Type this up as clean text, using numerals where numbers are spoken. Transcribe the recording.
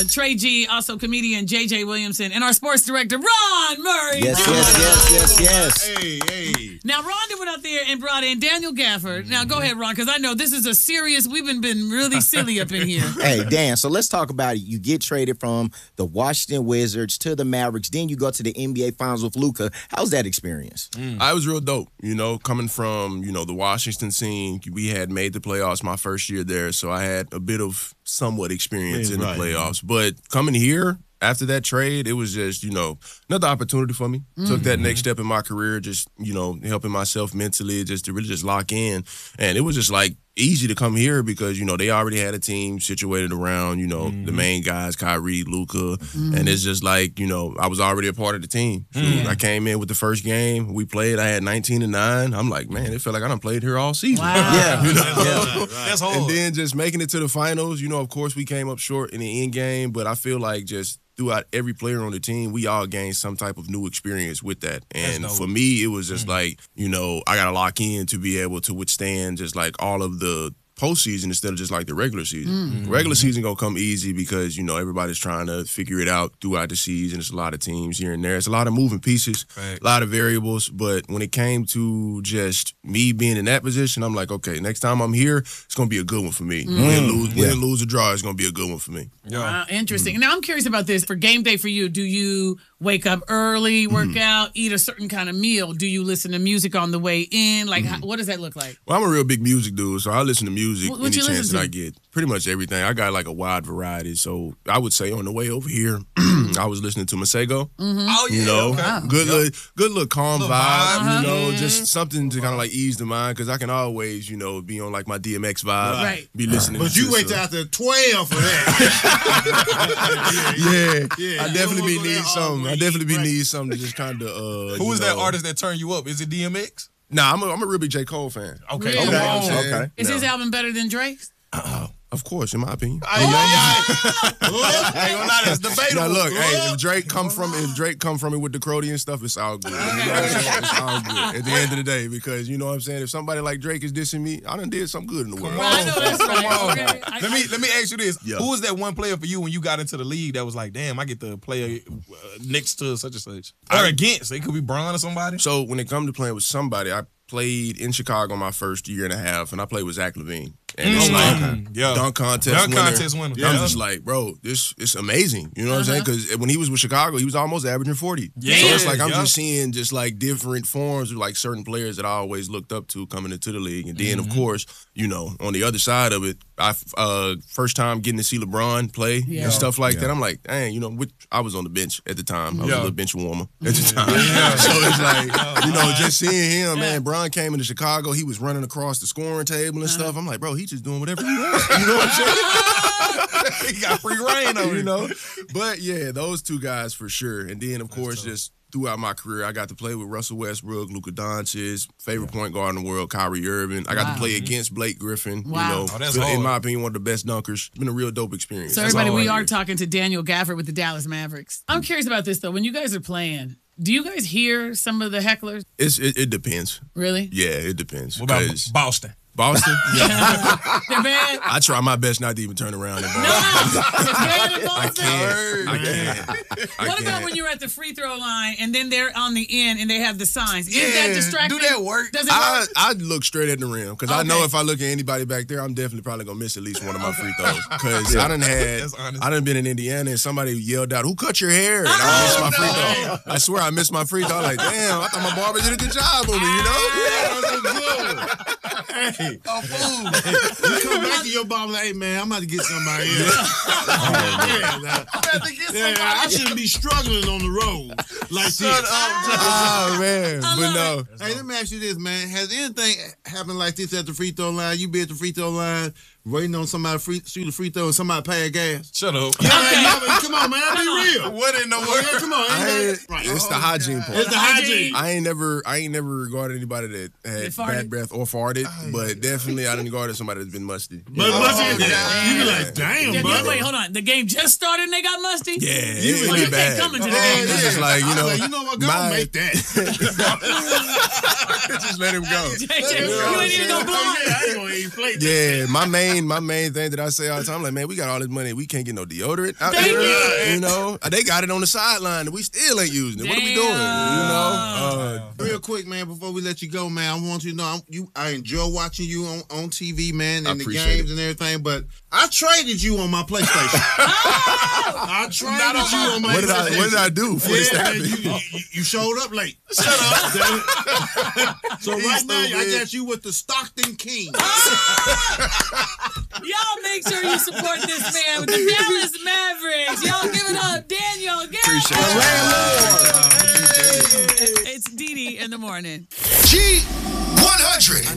Trey G, also comedian JJ Williamson, and our sports director, Ron Murray. Yes. Hey. Now, Rhonda went out there and brought in Daniel Gafford. Now, go ahead, Ron, because I know this is a serious, we've been really silly up in here. Hey, Dan, so let's talk about it. You get traded from the Washington Wizards to the Mavericks, then you go to the NBA Finals with Luka. How's that experience? I was real dope, coming from, the Washington scene. We had made the playoffs my first year there, so I had a bit of somewhat experience in the playoffs. But coming here, after that trade, it was just, another opportunity for me. Took that next step in my career, just, helping myself mentally, just to really just lock in. And it was just like easy to come here because, they already had a team situated around, the main guys, Kyrie, Luka. And it's just like, I was already a part of the team. So I came in with the first game. We played. I had 19-9. I'm like, man, it felt like I done played here all season. Wow. Yeah. That's hard. And then just making it to the finals, of course we came up short in the end game, but I feel like just throughout every player on the team, we all gained some type of new experience with that. And for me, it was just like, I got to lock in to be able to withstand just like all of the postseason instead of just like the regular season. Regular season gonna come easy because everybody's trying to figure it out throughout the season. It's a lot of teams here and there. It's a lot of moving pieces, a lot of variables. But when it came to just me being in that position, I'm like, okay, next time I'm here, it's gonna be a good one for me. Win, lose, or draw, it's gonna be a good one for me. Wow, interesting. Now I'm curious about this. For game day for you, do you wake up early, work out, eat a certain kind of meal? Do you listen to music on the way in? Like, what does that look like? Well, I'm a real big music dude, so I listen to music What any you chance listen that to? I get. Pretty much everything. I got like a wide variety. So I would say on the way over here, I was listening to Masego. Oh, yeah. Good little calm vibe, just Mm-hmm. something to kind of like ease the mind because I can always, be on like my DMX vibe. Right. Be listening But you wait till after 12 for that. I definitely be needing something. I definitely be needing something to just kind of. Who is that artist that turned you up? Is it DMX? Nah, I'm a real big J. Cole fan. Okay. Really? Okay. Is his album better than Drake's? Of course, in my opinion. I ain't gonna lie, that's debatable. Now look, hey, if Drake come from it with the Crody and stuff, it's all good. You know what I'm saying? It's all good at the end of the day because you know what I'm saying. If somebody like Drake is dissing me, I done did something good in the world. Well, I know that's right. Okay. Let me ask you this: Yeah. Who was that one player for you when you got into the league that was like, damn, I get to play next to such and such, or against? It could be Bron or somebody. So when it comes to playing with somebody, I played in Chicago my first year and a half, and I played with Zach LaVine. And it's like dunk contest winner. Yeah. I'm just like, bro, it's amazing. You know what I'm saying? Because when he was with Chicago, he was almost averaging 40. Yeah. So it's like I'm just seeing just like different forms of like certain players that I always looked up to coming into the league. And then, of course, on the other side of it, I first time getting to see LeBron play and stuff like that, I'm like, dang, I was on the bench at the time. I was a little bench warmer at the time. So it's like, just seeing him, man, Bron came into Chicago, he was running across the scoring table and stuff. I'm like, bro, he just doing whatever he wants. You know what I'm saying? He got free reign over it. But yeah, those two guys for sure. And then, of course, just throughout my career, I got to play with Russell Westbrook, Luka Doncic, favorite point guard in the world, Kyrie Irving. I got to play against Blake Griffin. Wow. That's in hard. my opinion, one of the best dunkers. It's been a real dope experience. So everybody, we are talking to Daniel Gafford with the Dallas Mavericks. I'm curious about this though. When you guys are playing, do you guys hear some of the hecklers? It depends. Really? Yeah, it depends. What about 'Cause Boston? Boston? Yeah. They're bad. I try my best not to even turn around and ball. It's bad in I Boston? can't. What about when you're at the free throw line and then they're on the end and they have the signs? Is that distracting? Do that work? Does it work? I look straight at the rim because I know if I look at anybody back there, I'm definitely probably gonna miss at least one of my free throws. Because I done been in Indiana and somebody yelled out, "Who cut your hair?" And I missed my free throw. I swear I missed my free throw. I'm like, damn, I thought my barber did a good job on me, Hey, you come back to your barber like, hey man, I'm about to get somebody else. I shouldn't be struggling on the road like this. Oh man, but no. Hey, let me ask you this, man. Has anything happened like this at the free throw line? You be at the free throw line waiting on somebody to shoot a free throw and somebody pay gas? Shut up. Come on, man. Be real. What in the world? Come on. It's the hygiene part. It's the hygiene. I ain't never regarded anybody that had bad breath or farted, but definitely I didn't regard somebody that's been musty. But musty, you be like, damn, brother. Wait, hold on. The game just started and they got musty? Yeah, You it be bad. can't come into the game. It's just like, you know what? Go make that. Just let him go. JJ, you ain't even gonna blow it. I ain't gonna eat plate. Yeah, my main thing that I say all the time, like, man, we got all this money, we can't get no deodorant out Thank there. You know, they got it on the sideline, and we still ain't using it. What are we doing? You know, Real quick, man, before we let you go, man, I want you to know I enjoy watching you on TV, man, and the games and everything. But I traded you on my PlayStation. I traded you on my PlayStation. What did I do for this to happen? You showed up late. Shut up. So right now, I got you with the Stockton Kings. Y'all make sure you support this man with the Dallas Mavericks. Y'all give it up, Daniel. Appreciate It's Dee Dee in the morning. G100.